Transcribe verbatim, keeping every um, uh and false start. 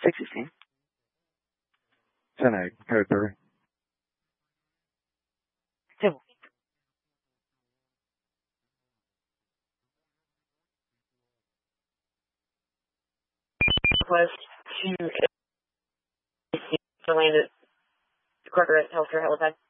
six sixteen. ten eight, code three. Two. Request to to land at Carteret Healthcare Helipad.